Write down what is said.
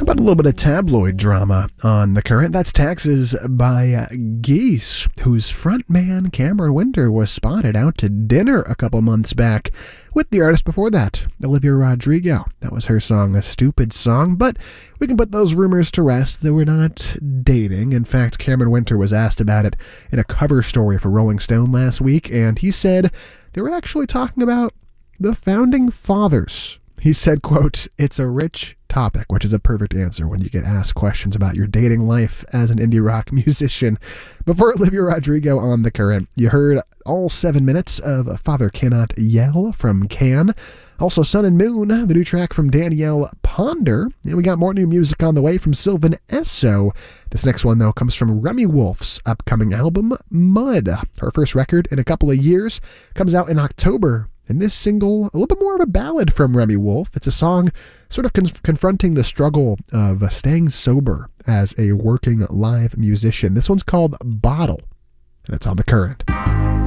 How about a little bit of tabloid drama on The Current? That's Taxes by Geese, whose frontman Cameron Winter was spotted out to dinner a couple months back with the artist before that, Olivia Rodrigo. That was her song, A Stupid Song, but we can put those rumors to rest. They were not dating. In fact, Cameron Winter was asked about it in a cover story for Rolling Stone last week, and he said they were actually talking about the Founding Fathers. He said, quote, "It's a rich topic," which is a perfect answer when you get asked questions about your dating life as an indie rock musician. Before Olivia Rodrigo on The Current, you heard all 7 minutes of Father Cannot Yell from Can. Also Sun and Moon, the new track from Danielle Ponder. And we got more new music on the way from Sylvan Esso. This next one, though, comes from Remi Wolf's upcoming album, Mud. Her first record in a couple of years, comes out in October. And this single, a little bit more of a ballad from Remi Wolf. It's a song sort of confronting the struggle of staying sober as a working live musician. This one's called Bottle, and it's on The Current.